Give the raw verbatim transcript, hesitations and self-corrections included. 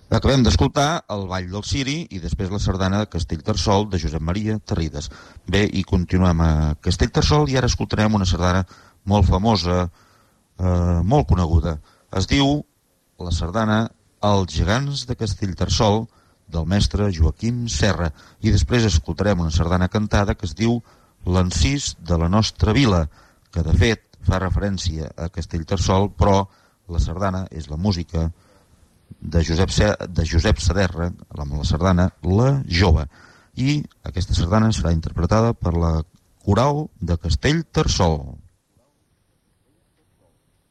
Acabem d'escoltar el Ball del Ciri i després la sardana de Castellterçol de Josep Maria Terrides. Bé, i continuem a Castellterçol i ara escoltarem una sardana molt famosa, eh, molt coneguda. Es diu la sardana Els gegants de Castellterçol del mestre Joaquim Serra i després escoltarem una sardana cantada que es diu L'encís de la nostra vila, que de fet fa referència a Castellterçol, però la sardana és la música de Josep, de Josep Saderra, amb la sardana La Jove. I aquesta sardana serà interpretada per la Coral de Castellterçol.